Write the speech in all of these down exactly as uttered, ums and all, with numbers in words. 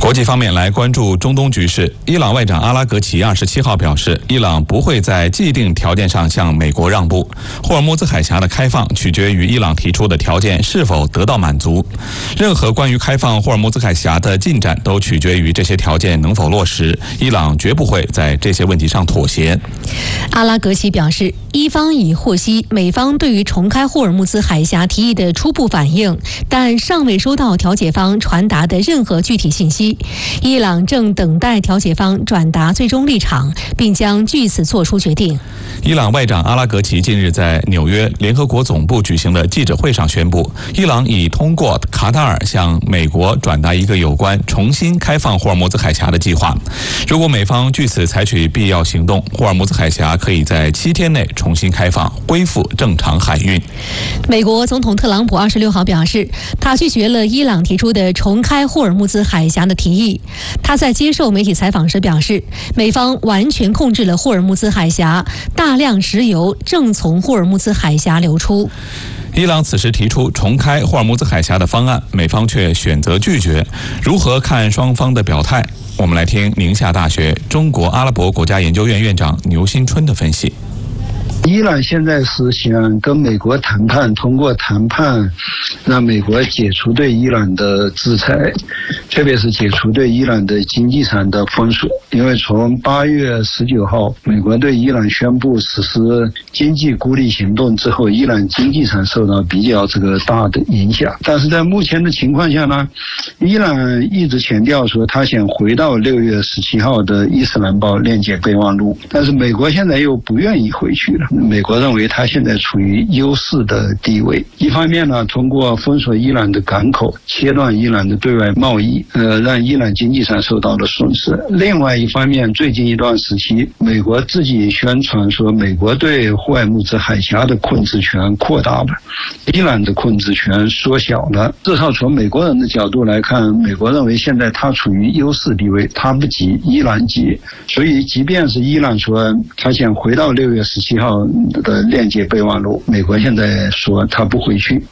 国际方面来关注中东局势，伊朗外长阿拉格齐二十七号表示，伊朗不会在既定条件上向美国让步。霍尔木兹海峡的开放取决于伊朗提出的条件是否得到满足。任何关于开放霍尔木兹海峡的进展都取决于这些条件能否落实。伊朗绝不会在这些问题上妥协。 阿拉格齐表示，伊方已获悉美方对于重开霍尔木兹海峡提议的初步反应，但尚未收到调解方传达的任何具体信息。伊朗正等待调解方转达最终立场，并将据此作出决定。 伊朗外长阿拉格齐近日在纽约联合国总部举行的记者会上宣布，伊朗已通过卡塔尔向美国转达一个有关重新开放霍尔木兹海峡的计划。如果美方据此采取必要行动，霍尔木兹海峡可以在七天内重新开放，恢复正常海运。 美国总统特朗普二十六号表示，他拒绝了伊朗提出的重开霍尔木兹海峡的提议。他在接受媒体采访时表示，美方完全控制了霍尔木兹海峡，大量石油正从霍尔木兹海峡流出。 伊朗此时提出重开霍尔木兹海峡的方案，美方却选择拒绝。如何看双方的表态？我们来听宁夏大学中国阿拉伯国家研究院院长牛新春的分析。 伊朗现在是想跟美国谈判，通过谈判让美国解除对伊朗的制裁，特别是解除对伊朗的经济上的封锁。因为从八月十九号美国对伊朗宣布实施经济孤立行动之后，伊朗经济上受到比较这个大的影响。但是在目前的情况下呢，伊朗一直强调说他想回到六月十七号的伊斯兰堡链接备忘录，但是美国现在又不愿意回去了。美国认为他现在处于优势的地位，一方面呢，通过封锁伊朗的港口，切断伊朗的对外贸易，呃，让伊朗经济上受到了损失。另外一方面，最近一段时期，美国自己宣传说，美国对霍尔木兹海峡的控制权扩大了，伊朗的控制权缩小了。至少从美国人的角度来看，美国认为现在他处于优势地位，他不急，伊朗急。所以，即便是伊朗说他想回到六月十七号的链接备忘录，美国现在说他不回去。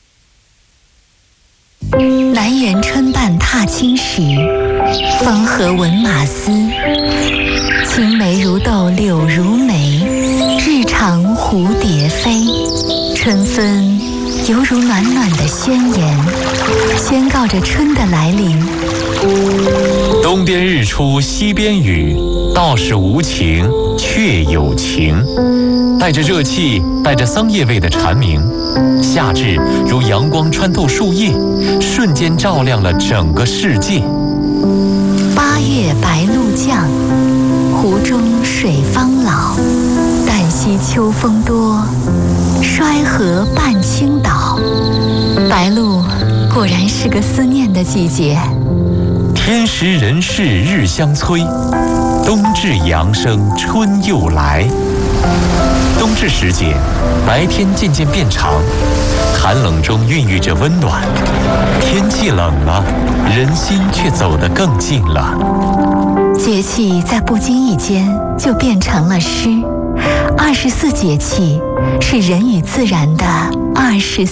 南园春半踏青时，风和闻马嘶。青梅如豆柳如眉，日长蝴蝶飞。春分犹如暖暖的宣言，宣告着春的来临。 东边日出西边雨，道是无晴却有晴。带着热气，带着桑叶味的蝉鸣，夏至如阳光穿透树叶，瞬间照亮了整个世界。 八月白露降，湖中水方老。旦夕秋风多，衰河半倾倒。白露果然是个思念的季节。 天时人事日相催，冬至阳生春又来。冬至时节，白天渐渐变长，寒冷中孕育着温暖。天气冷了，人心却走得更近了。 节气在不经意间就变成了诗。二十四节气是人与自然的二十